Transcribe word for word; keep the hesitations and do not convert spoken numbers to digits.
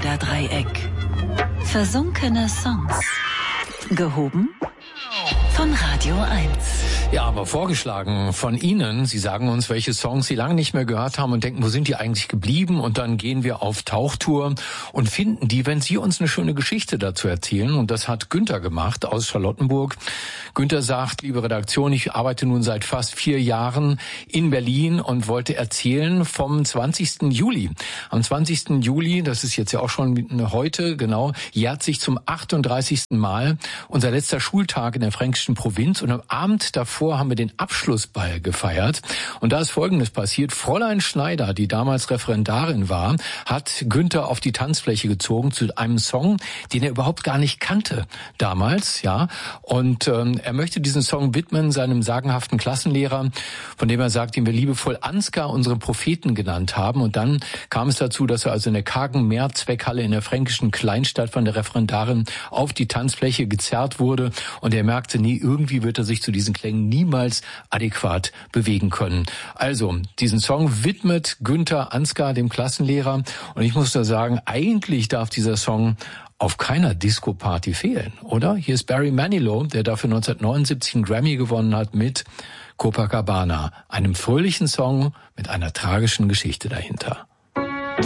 Bermuda-Dreieck. Versunkene Songs. Gehoben von Radio eins. Ja, aber vorgeschlagen von Ihnen. Sie sagen uns, welche Songs Sie lange nicht mehr gehört haben und denken, wo sind die eigentlich geblieben? Und dann gehen wir auf Tauchtour und finden die, wenn Sie uns eine schöne Geschichte dazu erzählen. Und das hat Günther gemacht aus Charlottenburg. Günther sagt, liebe Redaktion, ich arbeite nun seit fast vier Jahren in Berlin und wollte erzählen vom zwanzigsten Juli. Am zwanzigsten Juli, das ist jetzt ja auch schon heute, genau, jährt sich zum achtunddreißigsten Mal unser letzter Schultag in der fränkischen Provinz. Und am Abend davor haben wir den Abschlussball gefeiert. Und da ist Folgendes passiert. Fräulein Schneider, die damals Referendarin war, hat Günther auf die Tanzfläche gezogen zu einem Song, den er überhaupt gar nicht kannte damals, ja. Und ähm, er möchte diesen Song widmen seinem sagenhaften Klassenlehrer, von dem er sagt, den wir liebevoll Ansgar, unsere Propheten, genannt haben. Und dann kam es dazu, dass er also in der kargen Mehrzweckhalle in der fränkischen Kleinstadt von der Referendarin auf die Tanzfläche gezerrt wurde. Und er merkte, nee, irgendwie wird er sich zu diesen Klängen niemals adäquat bewegen können. Also, diesen Song widmet Günther Ansgar dem Klassenlehrer. Und ich muss da sagen, eigentlich darf dieser Song auf keiner Disco-Party fehlen, oder? Hier ist Barry Manilow, der dafür neunzehnhundertneunundsiebzig einen Grammy gewonnen hat mit Copacabana, einem fröhlichen Song mit einer tragischen Geschichte dahinter.